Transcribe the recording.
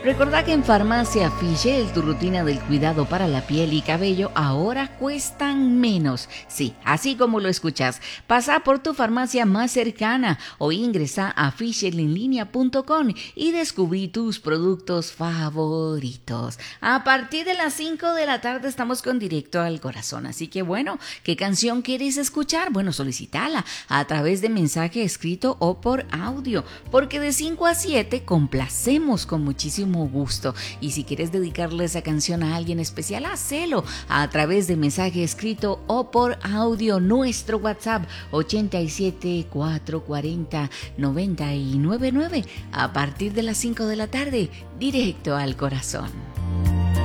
Recordá que en Farmacia Fichel tu rutina del cuidado para la piel y cabello ahora cuestan menos. Sí, así como lo escuchas. Pasa por tu farmacia más cercana o ingresa a fichelenlinea.com y descubrí tus productos favoritos. A partir de las 5 de la tarde estamos con Directo al Corazón. Así que bueno, ¿qué canción quieres escuchar? Bueno, solicítala a través de mensaje escrito o por audio, porque de 5 a 7 complacemos con muchísimo gusto. Y si quieres dedicarle esa canción a alguien especial, hacelo a través de mensaje escrito o por audio. Nuestro WhatsApp 87 440 999. A partir de las 5 de la tarde, Directo al Corazón.